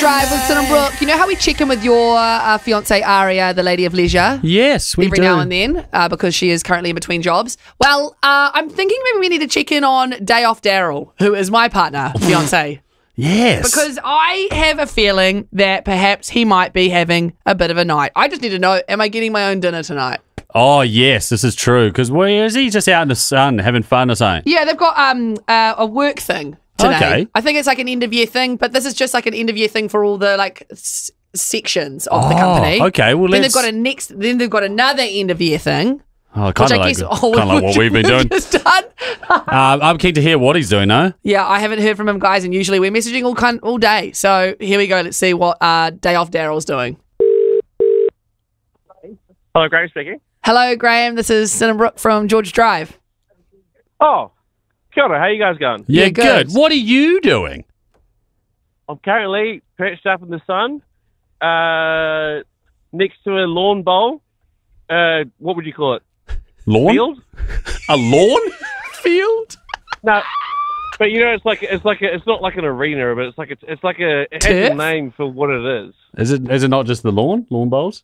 Drive with Sid and Brooke. You know how we check in with your fiancée Aria, the Lady of Leisure? Yes, we Every do. now and then, because she is currently in between jobs. Well, I'm thinking maybe we need to check in on Day Off Daryl, who is my partner, fiancée. Yes. Because I have a feeling that perhaps he might be having a bit of a night. I just need to know, am I getting my own dinner tonight? Oh, yes, this is true. Because where is he? Just out in the sun having fun or something? Yeah, they've got a work thing today. Okay. I think it's like an end of year thing, but this is just like an end of year thing for all the like sections of the company. Okay, well, then let's... Then they've got another end of year thing. Oh, kind of like what we've been doing. Just done. I'm keen to hear what he's doing, though. Yeah, I haven't heard from him, guys, and usually we're messaging all day. So here we go. Let's see what Day Off Daryl's doing. Hello, Graham speaking. Hello, Graham. This is Sid and Brooke from George Drive. Oh, kia ora. How you guys going? Yeah, good. What are you doing? I'm currently perched up in the sun, next to a lawn bowl. What would you call it? Lawn? Field? A lawn field? No, but you know, it's not like an arena, but it has Turf? a name for what it is. Is it not just the lawn bowls?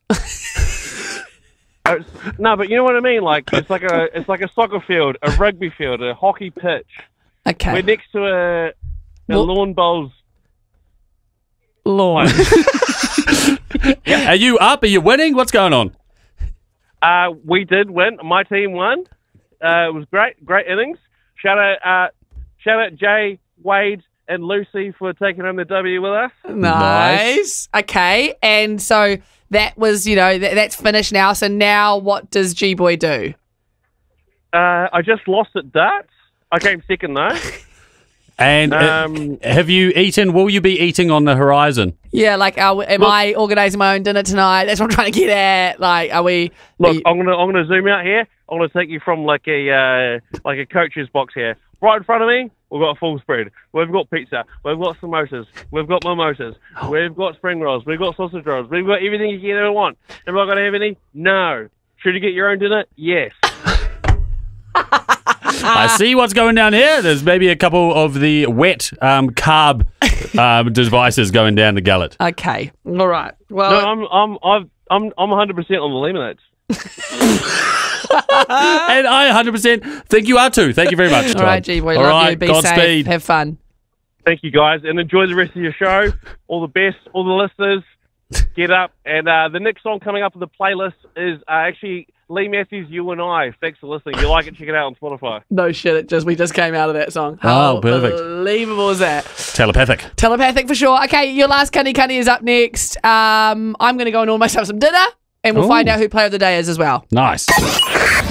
No, but you know what I mean. Like it's like a soccer field, a rugby field, a hockey pitch. Okay. We're next to a lawn bowls. Lawn. Are you up? Are you winning? What's going on? We did win. My team won. It was great innings. Shout out Jay, Wade, and Lucy for taking home the W with us. Nice. Okay. And so that was, that's finished now. So now what does G-Boy do? I just lost at darts. I came second though. And have you eaten? Will you be eating on the horizon? Yeah, like, am I organising my own dinner tonight? That's what I'm trying to get at. Like, are we? Look, I'm gonna zoom out here. I'm gonna take you from like a coach's box here. Right in front of me, we've got a full spread. We've got pizza. We've got samosas. We've got mimosas. We've got spring rolls. We've got sausage rolls. We've got everything you can ever want. Am I gonna have any? No. Should you get your own dinner? Yes. I see what's going down here. There's maybe a couple of the wet carb devices going down the gullet. Okay. All right. Well, No, I'm 100% on the lemonades. And I 100% think you are too. Thank you very much, Tom. all right, G-Boy. All Love right, you. Be Godspeed. safe. Have fun. Thank you guys, and enjoy the rest of your show. All the best, all the listeners. Get up, and the next song coming up on the playlist is actually Lee Matthews, You and I. Thanks for listening. If you like it, check it out on Spotify. No shit. We just came out of that song. Oh, How perfect. Unbelievable is that? Telepathic. Telepathic for sure. Okay, your last Cunny Cunny is up next. I'm going to go and order myself some dinner, and we'll Ooh. find out who player of the day is as well. Nice.